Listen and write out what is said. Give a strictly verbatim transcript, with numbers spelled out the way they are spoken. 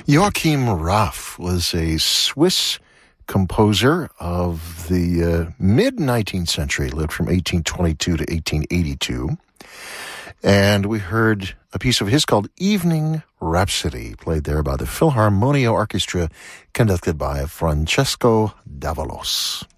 Joachim Raff was a Swiss composer of the uh, mid-nineteenth century, lived from eighteen twenty-two to eighteen eighty-two. And we heard a piece of his called Evening Rhapsody, played there by the Philharmonia Orchestra, conducted by Francesco Davalos.